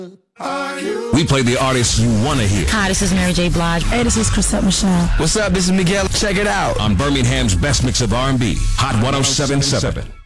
We play the artists you want to hear. Hi, this is Mary J. Blige. Hey, this is Chrisette Michele. What's up? This is Miguel. Check it out On Birmingham's best mix of R&B, Hot 107.7.